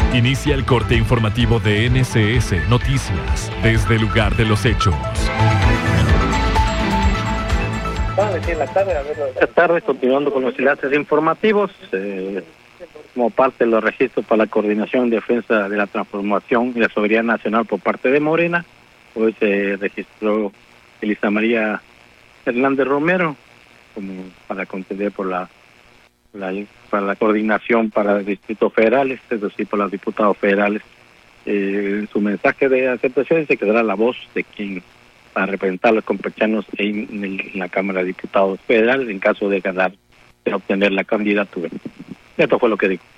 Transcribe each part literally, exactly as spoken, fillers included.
Inicia el corte informativo de N S S Noticias desde el lugar de los hechos. Esta tarde, continuando con los enlaces informativos, eh, como parte de los registros para la coordinación en defensa de la transformación y la soberanía nacional por parte de Morena, hoy se registró Elisa María Hernández Romero como para contender por la, la para la coordinación para distritos federales, es decir, por los diputados federales. Eh, en su mensaje de aceptación se quedará la voz de quien para representar a los campechanos en, en, en la Cámara de Diputados Federales en caso de ganar, de obtener la candidatura. Esto fue lo que dijo.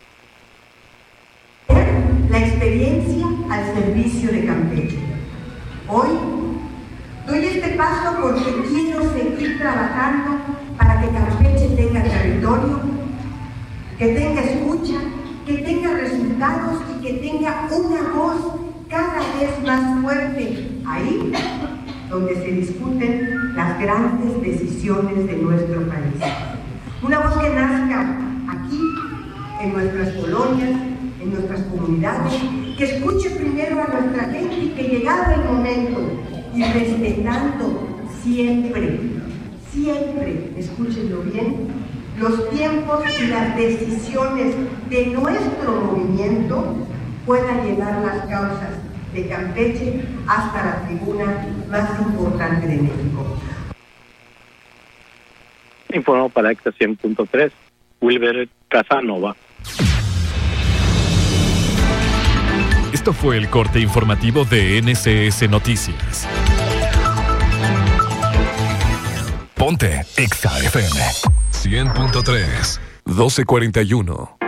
La experiencia al servicio de Campeche. Hoy doy este paso porque quiero seguir trabajando para que Campeche tenga territorio, que tenga escucha, que tenga resultados y que tenga una voz cada vez más fuerte ahí donde se discuten las grandes decisiones de nuestro país. Una voz que nazca aquí, en nuestras colonias, en nuestras comunidades, que escuche primero a nuestra gente y que llegado el momento, y respetando siempre, siempre, escúchenlo bien, los tiempos y las decisiones de nuestro movimiento puedan llevar las causas de Campeche hasta la tribuna más importante de México. Informó para Extra cien punto tres, Wilber Casanova. Esto fue el corte informativo de N S S Noticias. Ponte Exa F M cien punto tres, doce cuarenta y uno.